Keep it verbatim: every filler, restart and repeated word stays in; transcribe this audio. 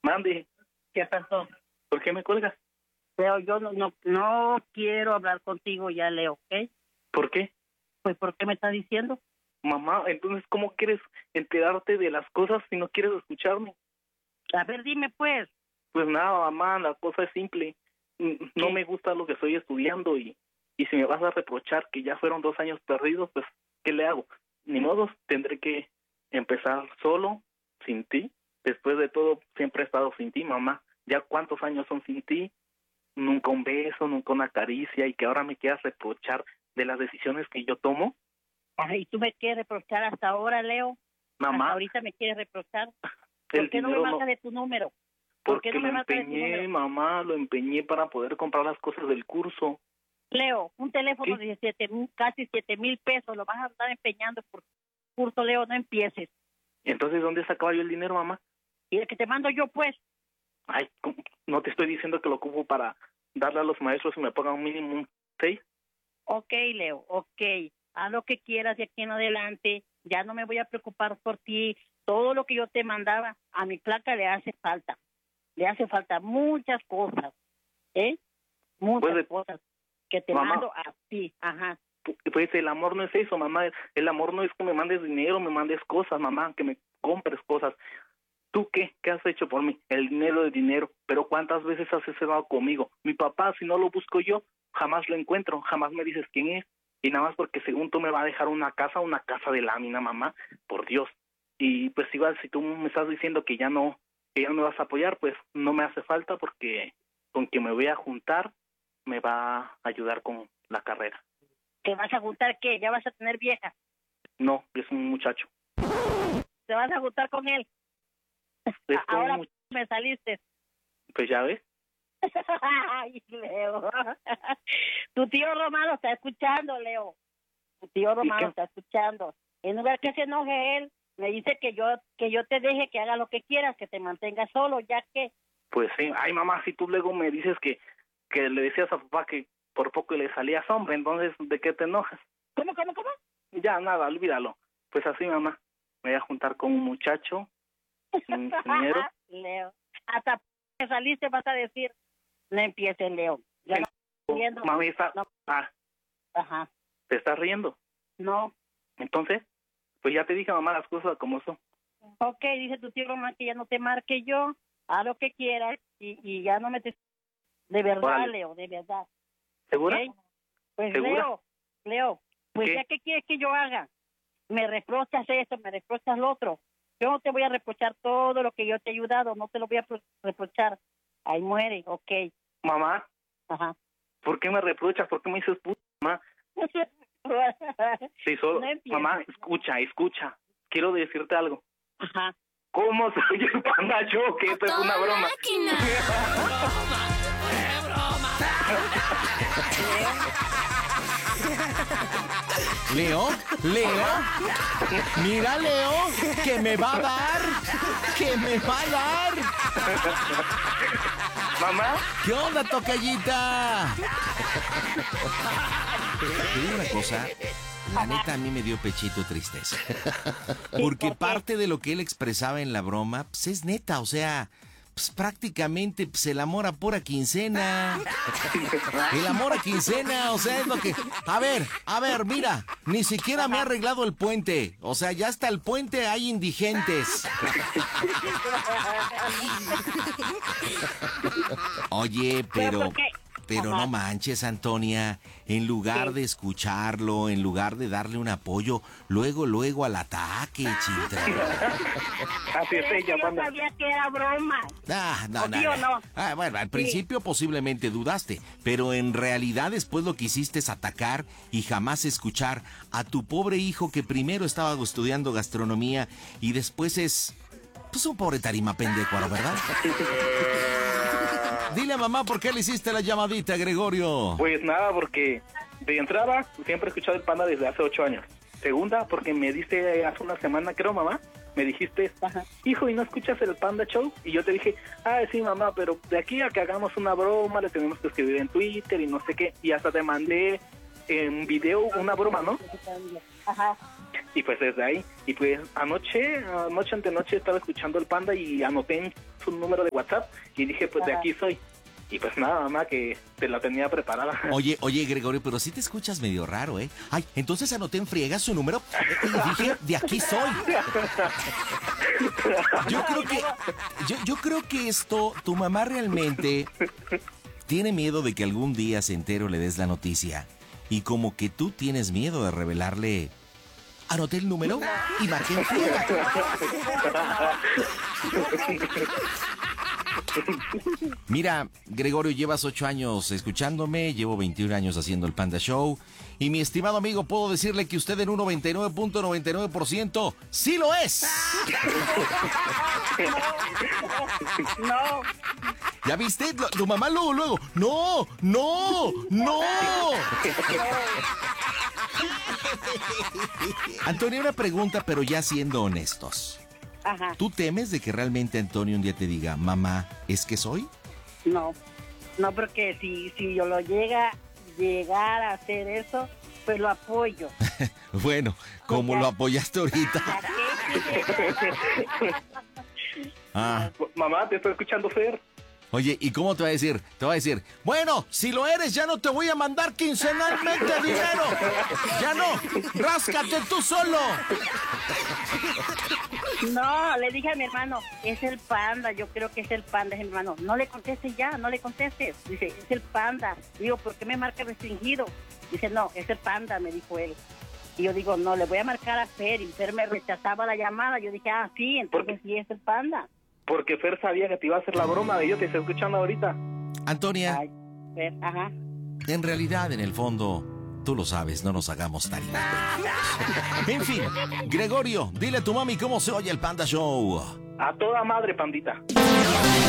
Mande. ¿Qué pasó? ¿Por qué me cuelgas? Leo, yo no, no, no quiero hablar contigo ya, Leo, ¿ok? ¿Por qué? Pues, ¿por qué me estás diciendo? Mamá, entonces, ¿cómo quieres enterarte de las cosas si no quieres escucharme? A ver, dime, pues. Pues nada, mamá, la cosa es simple. No ¿Qué? me gusta lo que estoy estudiando y, y si me vas a reprochar que ya fueron dos años perdidos, pues, ¿qué le hago? Ni modo, tendré que empezar solo, sin ti. Después de todo, siempre he estado sin ti, mamá. ¿Ya cuántos años son sin ti? Nunca un beso, nunca una caricia, y que ahora me quieras reprochar de las decisiones que yo tomo. Ay, ¿tú me quieres reprochar hasta ahora, Leo? Mamá, ¿Hasta ahorita me quieres reprochar? el ¿Por qué no me dinero marcas de tu número? ¿Por qué porque no me lo marcas de tu empeñé, número? mamá, lo empeñé para poder comprar las cosas del curso. Leo, un teléfono ¿Qué? de siete, casi siete mil pesos, lo vas a estar empeñando por curso, Leo, no empieces. Entonces, ¿dónde sacaba yo el dinero, mamá? Y el que te mando yo, pues, Ay, ¿cómo? No te estoy diciendo que lo ocupo para darle a los maestros y me pagan un mínimo un seis. ok, Leo, ok, haz lo que quieras de aquí en adelante, ya no me voy a preocupar por ti, todo lo que yo te mandaba, a mi placa le hace falta, le hace falta muchas cosas, ¿eh? Muchas Pues, cosas que te mamá, mando a ti, ajá. Pues el amor no es eso, mamá. El amor no es que me mandes dinero, me mandes cosas, mamá, que me compres cosas. ¿Tú qué? ¿Qué has hecho por mí? El dinero es dinero, pero ¿cuántas veces has estado conmigo? Mi papá, si no lo busco yo, jamás lo encuentro, jamás me dices quién es. Y nada más porque según tú me va a dejar una casa, una casa de lámina, mamá, por Dios. Y pues igual, si tú me estás diciendo que ya no, que ya no me vas a apoyar, pues no me hace falta porque con quien me voy a juntar me va a ayudar con la carrera. ¿Te vas a juntar qué? ¿Ya vas a tener vieja? No, es un muchacho. ¿Te vas a juntar con él? Es un Ahora mu- me saliste. Pues ya ves. Ay, Leo. Tu tío Romano está escuchando, Leo. Tu tío Romano está escuchando. En lugar que se enoje él, me dice que yo que yo te deje que haga lo que quieras, que te mantengas solo, ya que... Pues sí. Ay, mamá, si tú luego me dices que, que le decías a papá que por poco le salías hombre, entonces, ¿de qué te enojas? ¿Cómo, cómo, cómo? Ya, nada, olvídalo. Pues así, mamá. Me voy a juntar con un muchacho, un ingeniero. Leo, hasta que saliste vas a decir, no empieces, Leo. Ya no estoy riendo. Mami, está... No. Ah, Ajá. ¿te estás riendo? No. Entonces, pues ya te dije, mamá, las cosas como son. Ok, dice tu tío Román que ya no te marque yo, haz lo que quieras y, y ya no me te... De verdad, Órale. Leo, de verdad. ¿Segura? ¿Ok? Pues ¿Segura? Leo, Leo, pues ¿Qué? ya qué quieres que yo haga. Me reprochas esto, me reprochas lo otro. Yo no te voy a reprochar todo lo que yo te he ayudado, no te lo voy a pro- reprochar. Ahí muere, ok. Mamá, Ajá. ¿por qué me reprochas? ¿Por qué me dices puta, mamá? Sí, solo... No empieces. Mamá, escucha, escucha. Quiero decirte algo. Ajá. ¿Cómo se oye el Panda Show? Que esto es una broma. Leo, Leo, mira Leo, que me va a dar, que me va a dar. Mamá, ¿Qué onda, tocallita? Te digo una cosa, la neta a mí me dio pechito tristeza. Porque ¿por qué? parte de lo que él expresaba en la broma, pues es neta, o sea, pues prácticamente pues, el amor a pura quincena. El amor a quincena, o sea, es lo que... A ver, a ver, mira, ni siquiera me ha arreglado el puente. O sea, ya hasta el puente hay indigentes. Oye, ¿Pero pero... por qué? Pero Ajá. no manches, Antonia, en lugar ¿Qué? de escucharlo, en lugar de darle un apoyo, luego, luego al ataque, Chintra. así es Pero es que ella, yo Panda. sabía que era broma. Ah, no, ¿O no, sí o no. no? Ah, bueno, al principio posiblemente dudaste, pero en realidad después lo que hiciste es atacar y jamás escuchar a tu pobre hijo que primero estaba estudiando gastronomía y después es, pues un pobre tarima pendecuaro, ¿verdad? Dile a mamá por qué le hiciste la llamadita, Gregorio. Pues nada, porque de entrada siempre he escuchado el Panda desde hace ocho años. Segunda, porque me diste hace una semana, creo, mamá, me dijiste, Ajá. hijo, ¿y no escuchas el Panda Show? Y yo te dije, ah, sí, mamá, pero de aquí a que hagamos una broma, le tenemos que escribir en Twitter y no sé qué. Y hasta te mandé en video una broma, ¿no? Ajá. Y pues desde ahí, y pues anoche, anoche antenoche estaba escuchando el Panda y anoté su número de WhatsApp y dije, pues de aquí soy. Y pues nada, mamá, que te la tenía preparada. Oye, oye, Gregorio, pero sí te escuchas medio raro, ¿eh? Ay, entonces anoté en friega su número y dije, de aquí soy. Yo creo que, yo, yo creo que esto, tu mamá realmente tiene miedo de que algún día se entere o le des la noticia. Y como que tú tienes miedo de revelarle... Anoté el número y marqué en friega. Mira, Gregorio, llevas ocho años escuchándome, llevo veintiún años haciendo el Panda Show. Y mi estimado amigo, puedo decirle que usted en un noventa y nueve punto noventa y nueve por ciento ¡sí lo es! No. ¿Ya viste? Tu mamá luego, luego. ¡No! ¡No! ¡No! Antonio, una pregunta, pero ya siendo honestos. Ajá. ¿Tú temes de que realmente Antonio un día te diga, mamá, ¿es que soy? No, no, porque si, si yo lo llega, llegar a hacer eso, pues lo apoyo. Bueno, como lo apoyaste ahorita. Ah. Mamá, te estoy escuchando, Fer. Oye, ¿y cómo te va a decir? Te va a decir, bueno, si lo eres, ya no te voy a mandar quincenalmente dinero. Ya no, ráscate tú solo. No, le dije a mi hermano, es el Panda, yo creo que es el Panda, es mi hermano. No le contestes ya, no le contestes. Dice, es el Panda. Digo, ¿por qué me marca restringido? Dice, no, es el Panda, me dijo él. Y yo digo, no, le voy a marcar a Fer. Y Fer me rechazaba la llamada. Yo dije, ah, sí, entonces sí es el Panda. Porque Fer sabía que te iba a hacer la broma de yo te estoy escuchando ahorita. Antonia, Ay, Fer, ajá. En realidad, en el fondo, tú lo sabes, no nos hagamos tarima. En fin, Gregorio, dile a tu mami cómo se oye el Panda Show. A toda madre, pandita.